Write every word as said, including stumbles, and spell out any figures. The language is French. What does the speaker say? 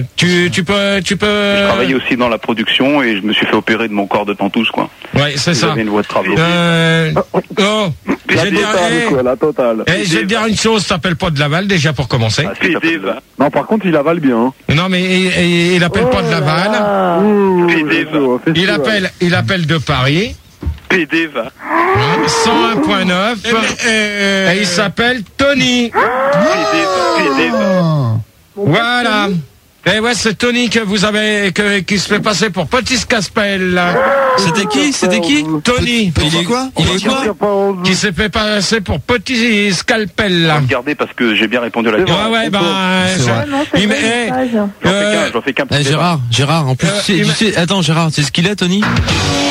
Tu, tu peux, tu peux. Je travaillais aussi dans la production et je me suis fait opérer de mon corps de pantouse, quoi. Ouais, c'est ça. J'avais une voix de travail. Euh, oh, je vais te dire, totale, eh, quoi, la totale. eh, je vais te dire une chose, t'appelles pas de Laval déjà pour commencer. Ah, si, ça fait de- Non, par contre, il avale bien. Hein. Non mais il, il, il appelle pas de Laval. Ouh, P D je vois, Il festival. appelle, il appelle de Paris. P D va. cent un point neuf. Et il s'appelle Tony. P D va. P D va. Voilà. Et ouais, c'est Tony que vous avez, que, qui se fait passer pour Petit Caspel. C'était qui C'était qui Tony. Il est quoi Il est quoi Qui s'est fait passer pour Petit Scalpel. Regardez parce que j'ai bien répondu à la Ouais, question. ouais, ben, C'est ça- vrai. Non, c'est il pas met- une eh, page. J'en fais euh, qu'un, j'en fais qu'un Eh, petit débat. Gérard, Gérard, en plus, Euh, tu sais, il tu m'a- sais, attends Gérard, tu sais ce qu'il est Tony